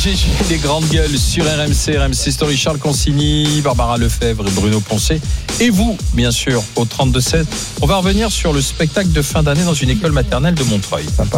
GG, les grandes gueules sur RMC Story, Charles Consigny, Barbara Lefebvre et Bruno Poncet. Et vous, bien sûr, au 32-16. On va revenir sur le spectacle de fin d'année dans une école maternelle de Montreuil. Sympa.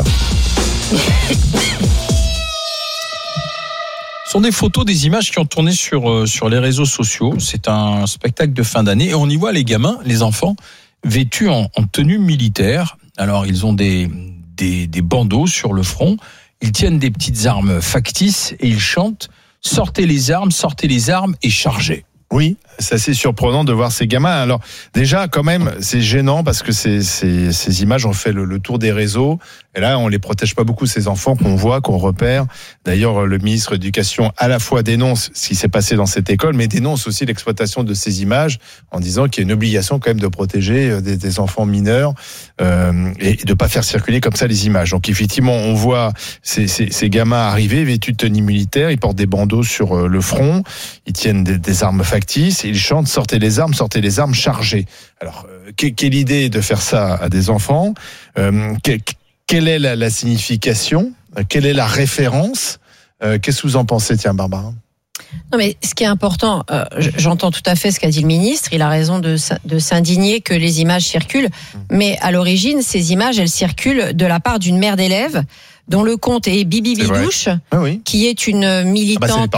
Ce sont des photos, des images qui ont tourné sur les réseaux sociaux. C'est un spectacle de fin d'année et on y voit les gamins, les enfants, vêtus en tenue militaire. Alors, ils ont des bandeaux sur le front. Ils tiennent des petites armes factices et ils chantent « Sortez les armes et chargez ». Oui, c'est assez surprenant de voir ces gamins. Alors déjà, quand même, c'est gênant parce que ces images ont fait le tour des réseaux. Et là, on les protège pas beaucoup, ces enfants qu'on voit, qu'on repère. D'ailleurs, le ministre de l'Éducation à la fois dénonce ce qui s'est passé dans cette école, mais dénonce aussi l'exploitation de ces images en disant qu'il y a une obligation quand même de protéger des enfants mineurs et de pas faire circuler comme ça les images. Donc effectivement, on voit ces gamins arriver vêtus de tenue militaire, ils portent des bandeaux sur le front, ils tiennent des armes factices et ils chantent « Sortez les armes chargées ». Alors, quelle idée de faire ça à des enfants ? Quelle est la signification ? Quelle est la référence ? Qu'est-ce que vous en pensez, tiens, Barbara ? Non, mais ce qui est important, j'entends tout à fait ce qu'a dit le ministre. Il a raison de s'indigner que les images circulent. Mais à l'origine, ces images, elles circulent de la part d'une mère d'élève dont le compte est Bibi Bidouche, qui est une militante,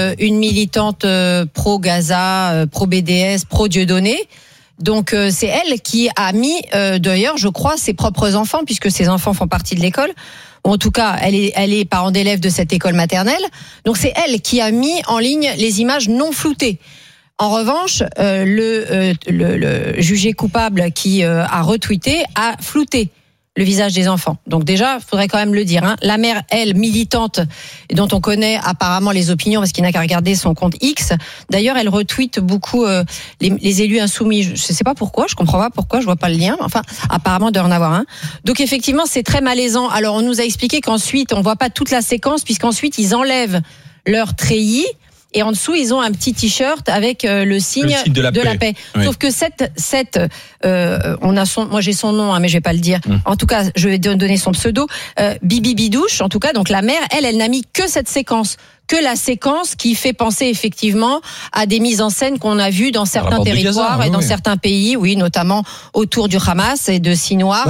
pro-Gaza, pro-BDS, pro-Dieudonné. Donc c'est elle qui a mis, d'ailleurs, je crois, ses propres enfants, puisque ses enfants font partie de l'école. En tout cas, elle est parent d'élève de cette école maternelle. Donc c'est elle qui a mis en ligne les images non floutées. En revanche, le jugé coupable qui a retweeté a flouté le visage des enfants. Donc déjà, il faudrait quand même le dire. Hein. La mère, elle, militante, dont on connaît apparemment les opinions, parce qu'il n'a qu'à regarder son compte X. D'ailleurs, elle retweet beaucoup les élus insoumis. Je ne sais pas pourquoi, je comprends pas pourquoi, je vois pas le lien. Enfin, apparemment, il doit en avoir un. Donc effectivement, c'est très malaisant. Alors, on nous a expliqué qu'ensuite, on voit pas toute la séquence, puisqu'ensuite, ils enlèvent leur treillis. Et en dessous, ils ont un petit t-shirt avec le signe de la paix. Oui. Sauf que moi j'ai son nom, hein, mais je vais pas le dire. En tout cas, je vais donner son pseudo. Bibi Bidouche, en tout cas, donc la mère, elle n'a mis que cette séquence. Que la séquence qui fait penser effectivement à des mises en scène qu'on a vues dans certains territoires et dans certains pays, oui, notamment autour du Hamas et de Sinois.